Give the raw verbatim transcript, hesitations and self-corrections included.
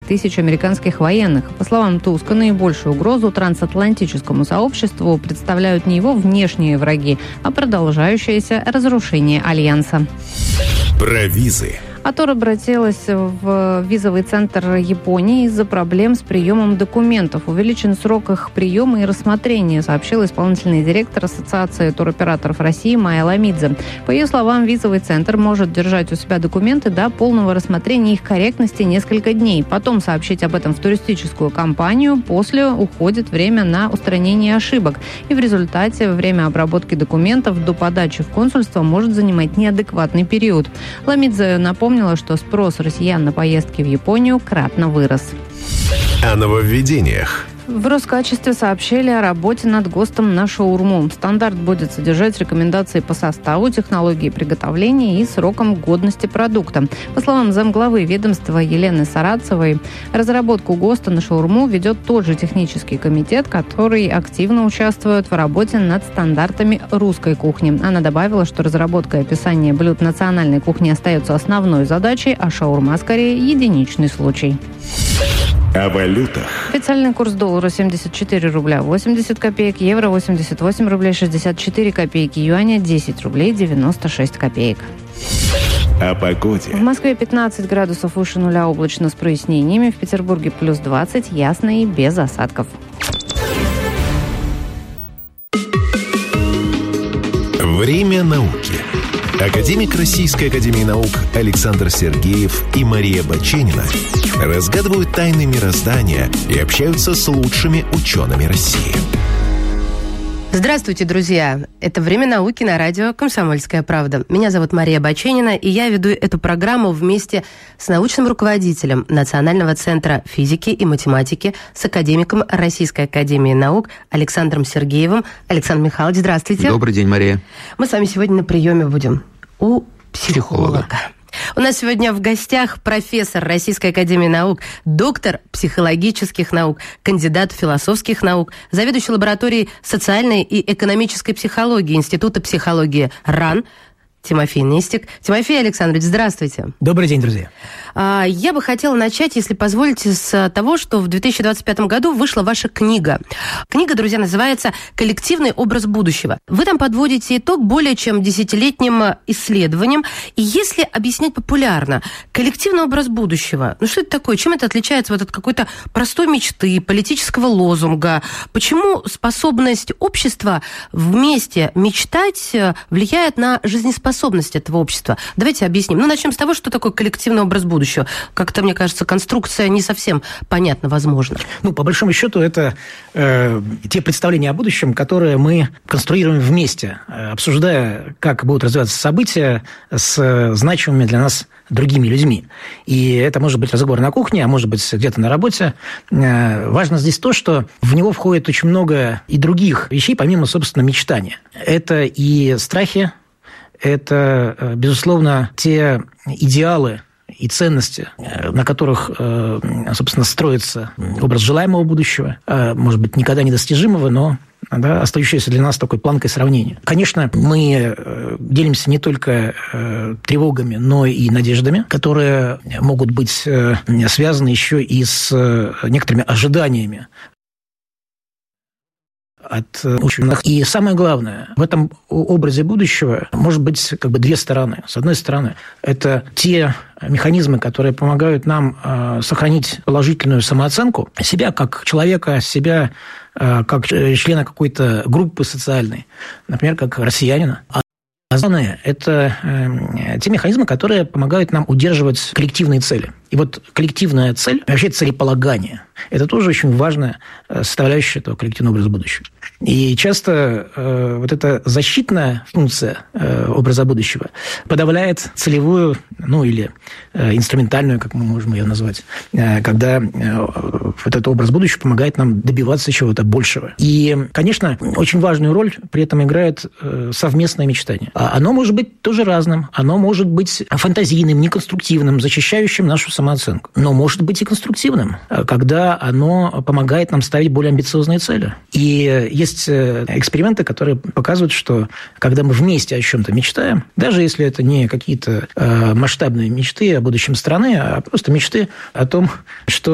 тысяч американских военных. По словам Туска, наибольшую угрозу трансатлантическому сообществу представляют не его внешние враги, а продолжающееся разрушение Альянса. Про визы. Атор обратилась в визовый центр Японии из-за проблем с приемом документов. Увеличен срок их приема и рассмотрения, сообщил исполнительный директор Ассоциации туроператоров России Майя Ламидзе. По ее словам, визовый центр может держать у себя документы до полного рассмотрения их корректности несколько дней. Потом сообщить об этом в туристическую компанию. После уходит время на устранение ошибок. И в результате время обработки документов до подачи в консульство может занимать неадекватный период. Ламидзе напомнил, что спрос россиян на поездки в Японию кратно вырос. О нововведениях. В Роскачестве сообщили о работе над ГОСТом на шаурму. Стандарт будет содержать рекомендации по составу, технологии приготовления и срокам годности продукта. По словам замглавы ведомства Елены Сарацевой, разработку ГОСТа на шаурму ведет тот же технический комитет, который активно участвует в работе над стандартами русской кухни. Она добавила, что разработка и описание блюд национальной кухни остается основной задачей, а шаурма скорее единичный случай. О валютах. Официальный курс доллара семьдесят четыре рубля восемьдесят копеек, евро восемьдесят восемь рублей шестьдесят четыре копейки, юаня десять рублей девяносто шесть копеек. О погоде. В Москве пятнадцать градусов выше нуля, облачно с прояснениями. В Петербурге плюс двадцать, ясно и без осадков. Время науки. Академик Российской академии наук Александр Сергеев и Мария Баченина разгадывают тайны мироздания и общаются с лучшими учеными России. Здравствуйте, друзья! Это «Время науки» на радио «Комсомольская правда». Меня зовут Мария Баченина, и я веду эту программу вместе с научным руководителем Национального центра физики и математики, с академиком Российской академии наук Александром Сергеевым. Александр Михайлович, здравствуйте. Добрый день, Мария. Мы с вами сегодня на приеме будем у психолога. Психолога. У нас сегодня в гостях профессор Российской академии наук, доктор психологических наук, кандидат философских наук, заведующий лабораторией социальной и экономической психологии Института психологии РАН Тимофей Нестик. Тимофей Александрович, здравствуйте. Добрый день, друзья. Я бы хотела начать, если позволите, с того, что в две тысячи двадцать пятом году вышла ваша книга. Книга, друзья, называется «Коллективный образ будущего». Вы там подводите итог более чем десятилетним исследованиям. И если объяснять популярно, коллективный образ будущего, ну что это такое? Чем это отличается вот от какой-то простой мечты, политического лозунга? Почему способность общества вместе мечтать влияет на жизнеспособность этого общества? Давайте объясним. Ну, начнем с того, что такое коллективный образ будущего. Как-то, мне кажется, конструкция не совсем понятна, возможно. Ну, по большому счету, это э, те представления о будущем, которые мы конструируем вместе, э, обсуждая, как будут развиваться события с э, значимыми для нас другими людьми. И это может быть разговор на кухне, а может быть где-то на работе. Э, важно здесь то, что в него входит очень много и других вещей, помимо, собственно, мечтания. Это и страхи, это, безусловно, те идеалы и ценности, на которых, собственно, строится образ желаемого будущего, может быть, никогда недостижимого, но да, остающаяся для нас такой планкой сравнения. Конечно, мы делимся не только тревогами, но и надеждами, которые могут быть связаны еще и с некоторыми ожиданиями от ученых. И самое главное, в этом образе будущего может быть как бы две стороны. С одной стороны, это те механизмы, которые помогают нам э, сохранить положительную самооценку себя как человека, себя э, как члена какой-то группы социальной, например, как россиянина. А главное, это э, те механизмы, которые помогают нам удерживать коллективные цели. И вот коллективная цель, вообще целеполагание, это тоже очень важная составляющая этого коллективного образа будущего. И часто э, вот эта защитная функция э, образа будущего подавляет целевую, ну или э, инструментальную, как мы можем ее назвать, э, когда э, вот этот образ будущего помогает нам добиваться чего-то большего. И, конечно, очень важную роль при этом играет э, совместное мечтание. А оно может быть тоже разным, оно может быть фантазийным, неконструктивным, защищающим нашу самооценку. Но может быть и конструктивным, когда оно помогает нам ставить более амбициозные цели. И есть эксперименты, которые показывают, что когда мы вместе о чем-то мечтаем, даже если это не какие-то масштабные мечты о будущем страны, а просто мечты о том, что